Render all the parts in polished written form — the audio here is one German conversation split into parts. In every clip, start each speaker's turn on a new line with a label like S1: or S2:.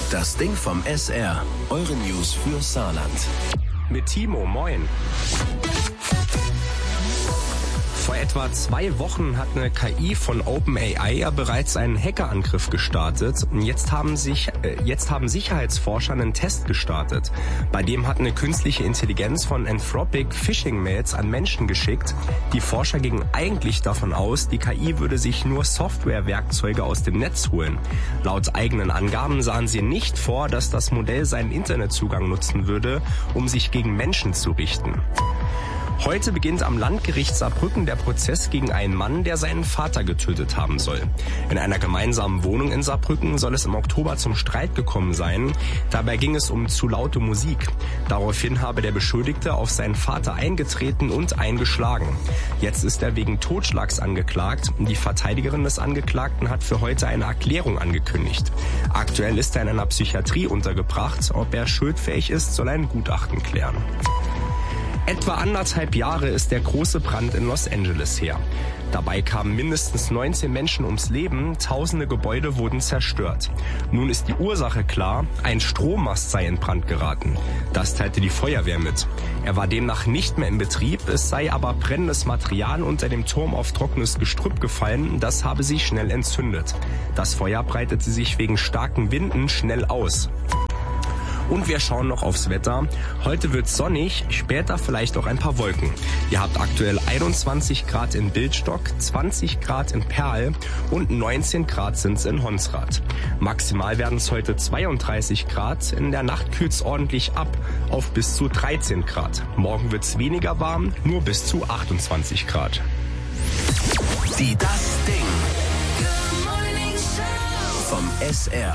S1: Das Ding vom SR. Eure News für Saarland.
S2: Mit Timo, moin. Vor etwa 2 Wochen hat eine KI von OpenAI ja bereits einen Hackerangriff gestartet. Jetzt haben Sicherheitsforscher einen Test gestartet. Bei dem hat eine künstliche Intelligenz von Anthropic Phishing-Mails an Menschen geschickt. Die Forscher gingen eigentlich davon aus, die KI würde sich nur Softwarewerkzeuge aus dem Netz holen. Laut eigenen Angaben sahen sie nicht vor, dass das Modell seinen Internetzugang nutzen würde, um sich gegen Menschen zu richten. Heute beginnt am Landgericht Saarbrücken der Prozess gegen einen Mann, der seinen Vater getötet haben soll. In einer gemeinsamen Wohnung in Saarbrücken soll es im Oktober zum Streit gekommen sein. Dabei ging es um zu laute Musik. Daraufhin habe der Beschuldigte auf seinen Vater eingetreten und eingeschlagen. Jetzt ist er wegen Totschlags angeklagt. Die Verteidigerin des Angeklagten hat für heute eine Erklärung angekündigt. Aktuell ist er in einer Psychiatrie untergebracht. Ob er schuldfähig ist, soll ein Gutachten klären. Etwa 1,5 Jahre ist der große Brand in Los Angeles her. Dabei kamen mindestens 19 Menschen ums Leben, tausende Gebäude wurden zerstört. Nun ist die Ursache klar, ein Strommast sei in Brand geraten. Das teilte die Feuerwehr mit. Er war demnach nicht mehr in Betrieb, es sei aber brennendes Material unter dem Turm auf trockenes Gestrüpp gefallen, das habe sich schnell entzündet. Das Feuer breitete sich wegen starken Winden schnell aus. Und wir schauen noch aufs Wetter. Heute wird sonnig, später vielleicht auch ein paar Wolken. Ihr habt aktuell 21 Grad in Bildstock, 20 Grad in Perl und 19 Grad sind's in Honsrath. Maximal werden es heute 32 Grad, in der Nacht kühlt's ordentlich ab auf bis zu 13 Grad. Morgen wird's weniger warm, nur bis zu 28 Grad.
S1: Die Das Ding vom SR.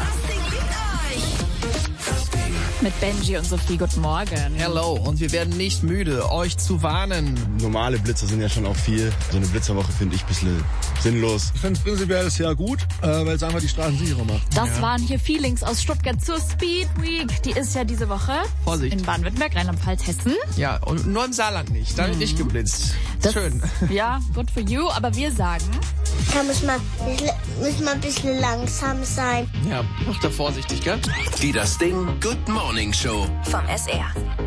S3: Mit Benji und Sophie, guten Morgen.
S4: Hello, und wir werden nicht müde, euch zu warnen.
S5: Normale Blitzer sind ja schon auch viel. So eine Blitzerwoche finde ich ein bisschen sinnlos.
S6: Ich finde es prinzipiell sehr gut, weil es einfach die Straßen sicherer macht.
S3: Das waren hier Feelings aus Stuttgart zur Speed Week. Die ist ja diese Woche
S4: Vorsicht.
S3: in Baden-Württemberg, Rheinland-Pfalz, Hessen.
S4: Ja, und nur im Saarland nicht. Da wird nicht geblitzt. Schön.
S3: Ja, good for you. Aber wir sagen...
S7: Da muss man ein bisschen langsam sein.
S4: Ja, mach da vorsichtig, gell?
S1: Die Das Ding Good Morning Show
S8: vom SR.